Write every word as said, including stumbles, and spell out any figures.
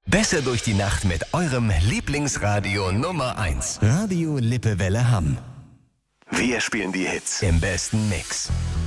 Besser durch die Nacht mit eurem Lieblingsradio Nummer eins. Radio Lippewelle Hamm. Wir spielen die Hits im besten Mix.